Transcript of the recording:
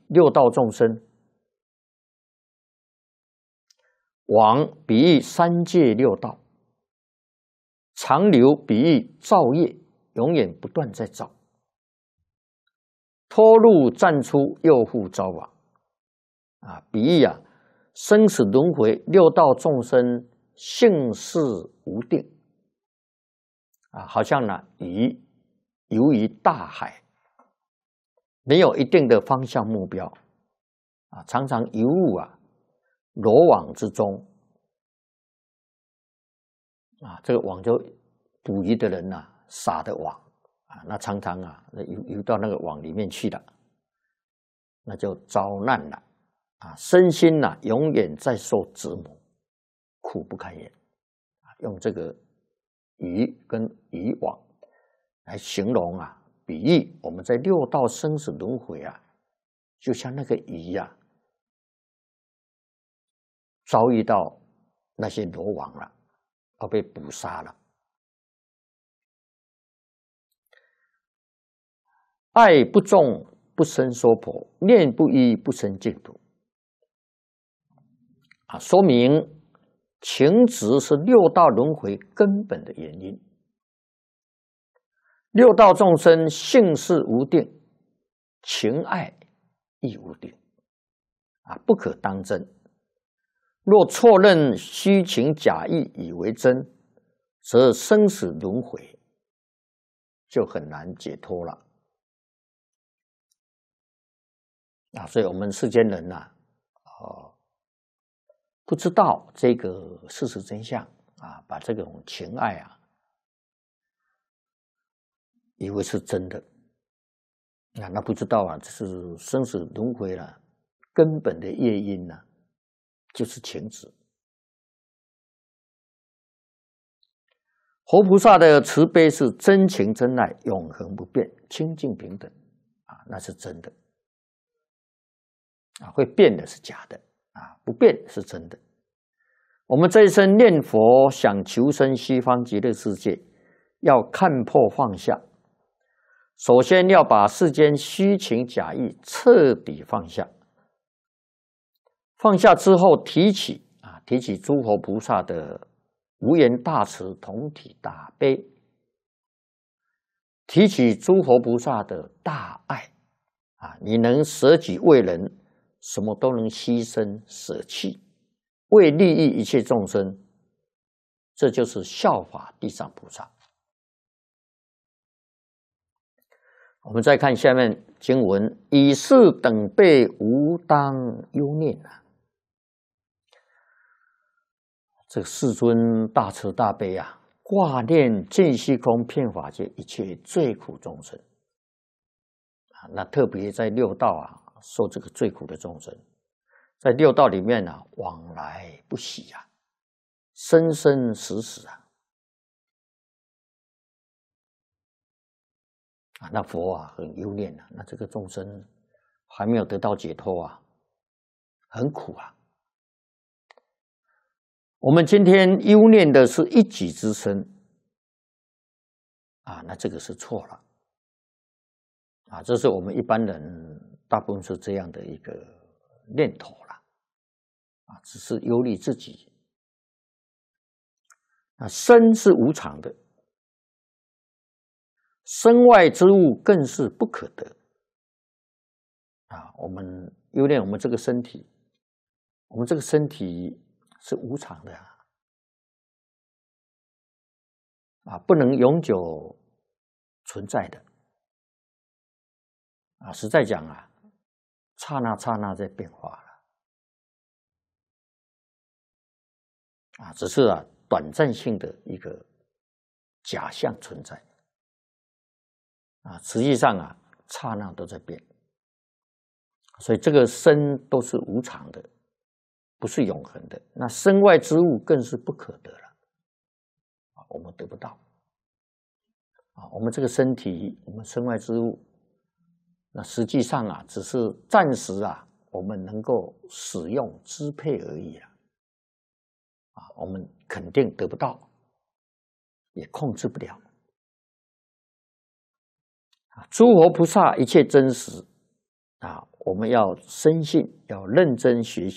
六道众生，往比喻三界六道，长流比喻造业永远不断在造，脱入暂出又复招往，比喻生死轮回六道众生性事无定，好像鱼游于大海，没有一定的方向目标，常常游入罗网之中，这个网就捕鱼的人撒的网，那常常游到那个网里面去了，那就遭难了，身心永远在受折磨，苦不堪言，用这个鱼跟渔网来形容比喻我们在六道生死轮回就像那个鱼遭遇到那些罗网了，要被捕杀了。爱不重不生娑婆，念不依不生净土。说明情执是六道轮回根本的原因。六道众生性事无定，情爱亦无定，不可当真。若错认虚情假意以为真，则生死轮回就很难解脱了。所以我们世间人不知道这个事实真相把这种情爱以为是真的，那不知道这是生死轮回根本的业因就是情执。活菩萨的慈悲是真情真爱，永恒不变，清净平等那是真的，会变的是假的，不变是真的。我们这一生念佛想求生西方极乐世界，要看破放下，首先要把世间虚情假意彻底放下，放下之后提起诸佛菩萨的无缘大慈同体大悲，提起诸佛菩萨的大爱你能舍己为人，什么都能牺牲舍弃，为利益一切众生，这就是效法地藏菩萨。我们再看下面经文，以是等辈无当忧念这个世尊大慈大悲挂念尽虚空遍法界一切最苦众生那特别在六道受这个最苦的众生，在六道里面往来不息生生死死那佛很忧念那这个众生还没有得到解脱很苦我们今天忧念的是一己之身那这个是错了这是我们一般人大部分是这样的一个念头了只是忧虑自己身是无常的，身外之物更是不可得我们忧念我们这个身体，我们这个身体是无常的不能永久存在的实在讲刹那刹那在变化了只是短暂性的一个假象存在实际上刹那都在变，所以这个身都是无常的，不是永恒的。那身外之物更是不可得了我们得不到我们这个身体，我们身外之物，那实际上只是暂时我们能够使用支配而已我们肯定得不到，也控制不了诸佛菩萨一切真实我们要深信，要认真学习。